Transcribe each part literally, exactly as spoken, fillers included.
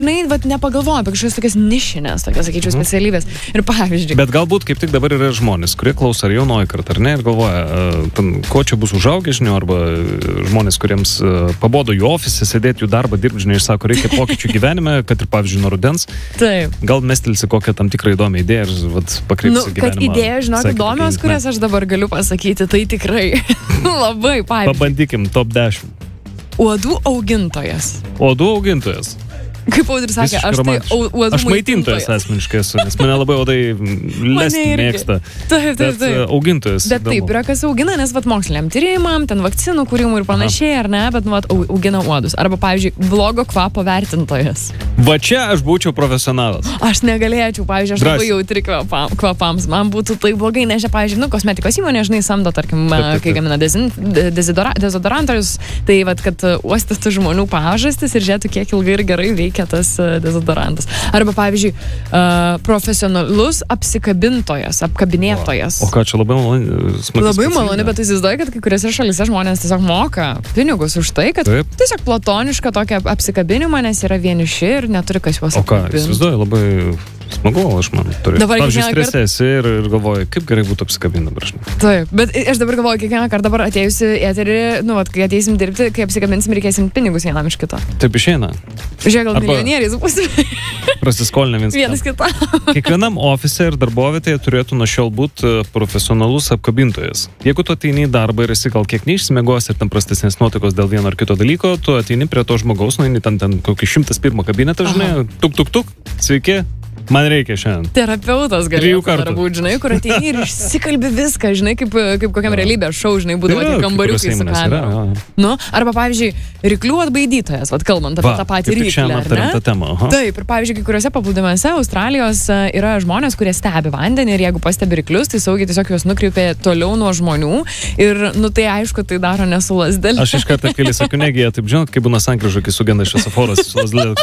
žinai, vat nepagalvoju apie kažkokias tokias nišinės, tokias, sakyčiau, specialybės. Ir pavyzdžiui. Bet galbūt kaip tik dabar yra žmonės, kurie klauso ar jaunoji kartą, ar ne, ir galvoja, ten, ko čia bus užaugę, žinai, arba žmonės, kuriems pabodo jų ofise, sėdėti jų darbą, dirbti, žinai, ir sako, reikia pokyčių gyvenime, kad ir, pavyzdžiui, nuo rudens. Taip. Gal mestelsi kokią tam tikrą įdomią idėją ir vat, pakreipsi nu, gyvenimą. Kad idėja, žinok, įdomios, kurias aš dabar galiu pasakyti, tai tikrai labai, pavyzdžiui. Pabandykim, top dešimt. Uodų augintojas. Uodų augintojas. Kaip Audris sakė, aš tai uodų aš maitintojas asmeniškai esu, nes mane labai uodai lesti mėgsta. Taip, taip, taip. Augintojas. Bet taip, yra kas augina, nes vat moksliniam tyrimam, ten vakcinų kūrimų ir panašiai, ar ne, bet vat augina uodus. Arba, pavyzdžiui, blogo kvapo vertintojas. Va čia aš būčiau profesionalas. Aš negalėčiau, pavyzdžiui, aš labai jautri kvapam, kvapams. Man būtų tai blogai, nes, pavyzdžiui, nu, kosmetikos įmonė, žinai, samdo, tarkim, taip, taip, taip. kai gamina dezin, dezodorantorius, tai vat, kad uostytų žmonių pažastis ir žiūrėtų, kiek ilgai ir gerai veikia tas dezodorantas. Arba, pavyzdžiui, uh, profesionalus apsikabintojas, apkabinėtojas. O ką čia labai maloni? Labai maloni, bet įsivaizduoju, kad kai kuriuose šalyse žmonės tiesiog moka pinigus už tai, kad taip. Tiesiog platonišką tokią apsikabinimą, nes yra vieniši ir neturi kas juos apkabinti. O ką, įsivaizduoju, labai smagu, aš man turiu. Pavyzdžiui, stresė esi ir, ir galvoju, kaip gerai būtų apsikabinti dabar. Taip, bet aš dabar galvoju, kiekvieną kartą dabar atėjusi į eterį, nu, vat, kai ateisim dirbti, kai apsikabinsim, reikėsim pinigus vienam iš kito. Taip išeina. Žiūrėk, gal milijonieriai supusime. Prasiskolinę vienas, vienas kitą. Kiekvienam ofise ir darbovietėje turėtų nuo šiol būti profesionalus apkabintojas. Jeigu tu ateini į darbą ir esi gal kiek neišsimegos ir ten prastesnės nuotaikos dėl vieno ar kito dalyko, tu ateini prie to žmogaus, nueini ten, ten kokį šimtas pirmą kabinetą, žinai, tuk, tuk, tuk, sveiki. Man reikia šiandien. Terapeutas galėtų būti, žinai, kur ateini ir išsikalbi viską, žinai, kaip, kaip kokiam realybės šou, žinai, būdavo tie kambariukai su kamera. Nu, arba, pavyzdžiui, ryklių atbaidytojas, vat kalbant apie Va, tą patį ryklį, ar ne? Taip, ir pavyzdžiui, kai kuriuose paplūdimiuose Australijos yra žmonės, kurie stebi vandenį ir jeigu pastebi ryklius, tai saugiai tiesiog juos nukreipia toliau nuo žmonių ir, nu, tai aišku, tai daro ne su lazdele. Aš iš karto keli sakiu, negi, taip žinot, kaip būna sankryža, kai sugenda šviesoforas su lazdele,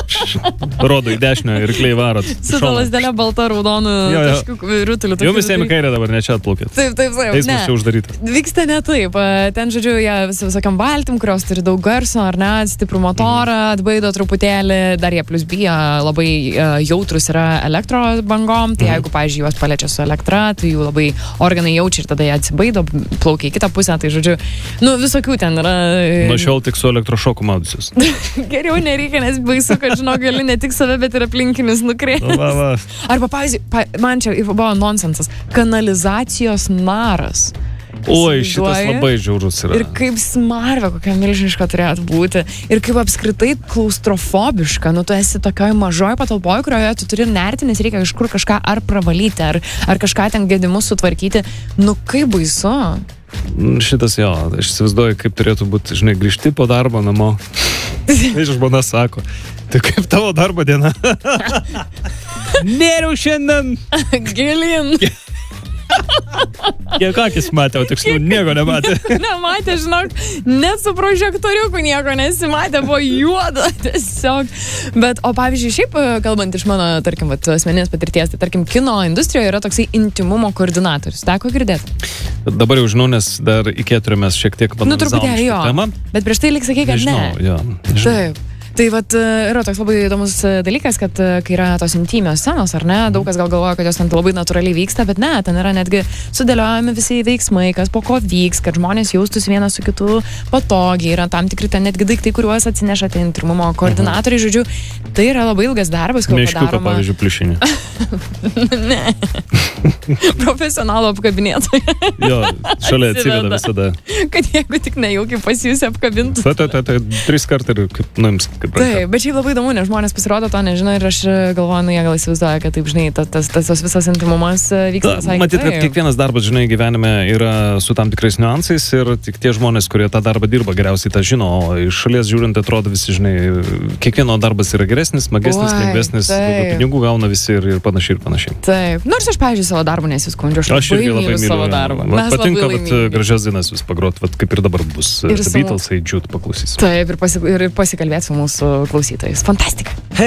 rodo į dešinę ir klei varot. Lasdelė balta, raudonų taškių rutulį. Jumis ėmė kairę dabar, ne čia atplaukėt. Taip, taip, taip. Teismas čia uždarytas. Vyksta ne taip. Ten, žodžiu, jie visokiam valtim, kurios turi daug garso, ar ne, stiprų motorą, atbaido truputėlį, dar jie plus bijo, labai jautrus yra elektrobangom, tai jeigu, pavyzdžiui, juos paliečia su elektra, tai jų labai organai jaučia ir tada jie atsibaido, plaukia į kitą pusę, tai, žodžiu, nu, visokių ten yra. Nuo šiol tik su elektrošoku maudysius. Geriau nereikia, nes baisu, kad, žinau, gali ne tik save, bet ir aplinkinius nukreipti. Arba, pavyzdžiui, pa, man čia buvo nonsensas. Kanalizacijos naras. Oi, šitas labai žiaurus yra. Ir kaip smarvė, kokia milžiniška turėtų būti. Ir kaip apskritai klaustrofobiška. Nu, tu esi tokioj mažoj patalpoj, kurioje tu turi nerti, nes reikia kažkur kažką ar pravalyti, ar, ar kažką ten gedimus sutvarkyti. Nu, kaip baisu. Šitas jo, aš įsivaizduoju, kaip turėtų būti, žinai, grįžti po darbo namo. Tai žmona sako, tai kaip tavo darbo diena? Nėriau šiandien. Gilin. Kiek akis matė, o tiksliau nieko nematė. Nematė, žinok, net su prožektoriuku nieko nesimatė, buvo juoda tiesiog. Bet, o pavyzdžiui, šiaip, kalbant iš mano, tarkim, vat, asmeninės patirties, tai tarkim, kino industrijoje yra toksai intimumo koordinatorius. Teko girdėti? Dabar jau žinau, nes dar į keturių mes šiek tiek panalizavom nu, šitą temą. Bet prieš tai lyg sakei, kad nežinau, ne. Jo, nežinau. Taip. Tai vat yra toks labai įdomus dalykas, kad kai yra tos intymios scenos, ar ne, daug kas gal galvoja, kad jos ten labai natūraliai vyksta, bet ne, ten yra netgi sudėliojami visi veiksmai, kas po ko vyks, kad žmonės jaustųsi vienas su kitu patogiai, yra tam tikri ten netgi daiktai, kuriuos atsinešate intymumo koordinatoriai, žodžiu, tai yra labai ilgas darbas, kai Meškiuką, padaroma. pavyzdžiui, pliušinį. Ne. Profesionalų apkabinėtoją. Jo, šalia atsiveda visada. Kad jeigu tik nejaukiai pas jūs apkabintų. Tai, tai, tai, tai, tris kartą ir kaip, nu, jums kaip Taip, bet šiaip labai įdomu, nes žmonės pasirodo to nežino ir aš galvoju, nu jie gal įsivaizduoja, kad taip, žinai, tas, tas, tas, tas visas intimumas vyksta visai kitaip. Matyt, kad kiekvienas darbas, žinai, gyvenime yra su tam tikrais niuansais ir tik tie žmonės, kurie tą darbą dirba, geriausiai tą žino, o iš šalies žiūrint atrodo visi, žinai, kiekvieno darbas yra geresnis, smagesnis, lengvesnis, daugiau pinigų gauna visi ir, ir panašiai ir panašiai. Taip, nors aš, pavyzdžiui, savo darbą nesiskundžiu, aš, aš labai myliu savo darbą. Man patinka, kad gražias dainas vis pagrot, vat, kaip ir dabar bus. The Beatlesai, Jude paklausys. Taip, ir, pasi, ir pasikalbėti su mūsų klausytojais. Fantastika.